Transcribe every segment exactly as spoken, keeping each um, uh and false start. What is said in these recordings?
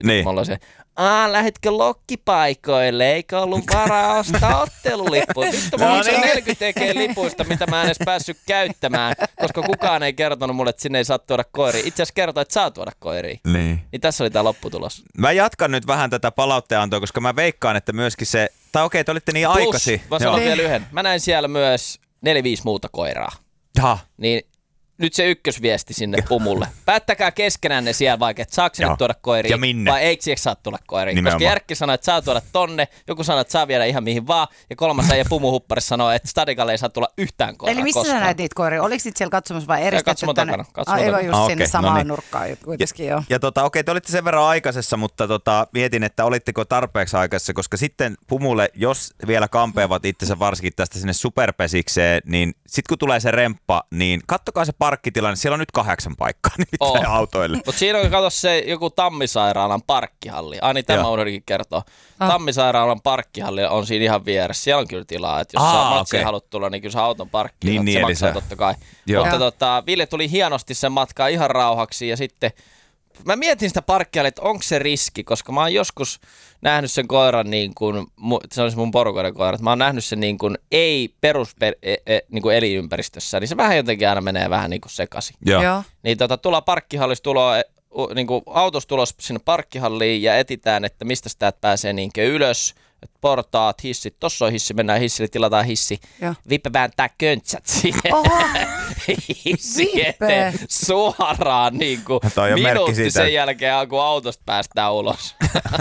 Niin. Mulla on se, aa, lähdetkö lokkipaikoille, eikä ollut varaa ostaa ottelulippuja. Vittu, mä maksan niin. neljäkymmentä tekee lipuista, mitä mä en edes päässyt käyttämään, koska kukaan ei kertonut mulle, että sinne ei saa tuoda koiria. Itse asiassa kertoi, että saa tuoda koiria. Niin. Niin tässä oli tää lopputulos. Mä jatkan nyt vähän tätä palautteenantoa, koska mä veikkaan, että myöskin se, tai okei, te olitte niin Plus, aikasi. mä sanon vielä yhden. Mä näin siellä myös neljä viisi muuta koiraa. Jaha. Niin nyt se ykkösviesti sinne Pumulle. Päättäkää keskenään ne siellä vaikka, että saako sinne tuoda koiria vai eikö siellä saa tulla koiria. Nimenomaan. Koska Järkki sanoi, että saa tuoda tonne, joku sanoi, että saa viedä ihan mihin vaan, ja kolmas äijä Pumuhupparis sanoi, että Stadikalle ei saa tulla yhtään koiraa. Eli missä koskaan. sä näit niitä koiria? Oliko niitä siellä katsomassa vai eristetty katsomon tänne? takana, katsomon Aivan takana. just Ah, sinne okei, samaan no niin. nurkkaan kuitenkin joo. Ja tota, okei, te olitte sen verran aikaisessa, mutta tota, mietin, että olitteko tarpeeksi aikaisessa, koska sitten Pumulle, jos vielä kampeavat itsensä varsinkin tästä sinne superpesikseen, niin sitten kun tulee se remppa, niin kattokaa se parkkitilanne, siellä on nyt kahdeksan paikkaa nimittäin Oh. autoille. Mutta siinä on, kato se joku Tammisairaalan parkkihalli. Ai niin, tämä unohdinkin kertoa. Ah. Tammisairaalan parkkihalli on siinä ihan vieressä. Siellä on kyllä tilaa, että jos Aa, sä matsiin okei. haluat tulla, niin kyllä sä auton parkkiin. Niin, se niin, eli maksaa sä- totta kai. Joo. Mutta Joo. tota, Ville tuli hienosti sen matkaa ihan rauhaksi ja sitten mä mietin sitä parkkialle, että onko se riski, koska mä oon joskus nähnyt sen koiran niin kuin, se on se mun porukoiden koira, että mä oon nähnyt sen niin kuin ei perus e, e, niin kuin elinympäristössä, niin se vähän jotenkin aina menee vähän niin kuin sekaisin. Joo. Joo. Niin tota, tullaan parkkihallissa, tuloa, niin kuin autossa tulos sinne parkkihalliin ja etitään, että mistä sitä pääsee niinkö ylös. Et portaat, hissit, tossa on hissi, mennään hissille, tilataan hissi. Joo. Vippe vääntää köntsät siihen Oho, hissi Vippe. eteen suoraan niin kuin Toi on merkki minuutti siitä. sen jälkeen, kun autosta päästään ulos.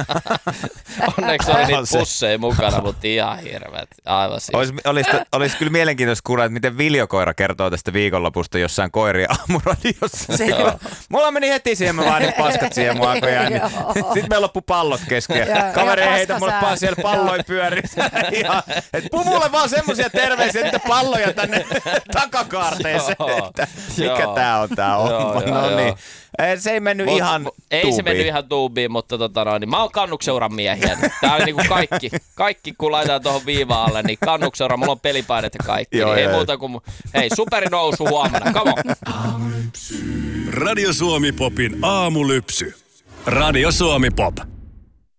Onneksi oli niitä On se. pusseja mukana, mutta ihan hirveät. Aivan siis. Olisi, olisi, olisi kyllä mielenkiintoista kuulla, että miten Viljo-koira kertoo tästä viikonlopusta jossain koirien aamuradiossa. Se Joo. joo. Mulla meni heti siihen, mä vaan niin paskat siihen mua aikoja. Niin. Joo. Sitten meillä loppu pallot kesken. Joo, Kaveri ja ei heitä paska mulle sää. vaan siellä palloja pyörii. Ja, et Pumulle vaan semmosia terveisiä, että palloja tänne takakaarteeseen. Joo. Että mikä Joo. tää on tää homma. Joo, joo, No joo. niin. Se ei mennyt Mut, ihan mu- Ei tuubiin. se mennyt ihan tuubiin, mutta tota noin, niin mä oon kannukseuran miehiä. Tää oli niinku kaikki, kaikki kun laitetaan tuohon viivaan alle, niin kannukseura, mulla on pelipainet ja kaikki. Joo, niin ei joo. muuta kuin, hei, superinousu huomenna, come on. Radio Suomi Popin aamulypsy. Radio Suomi Pop.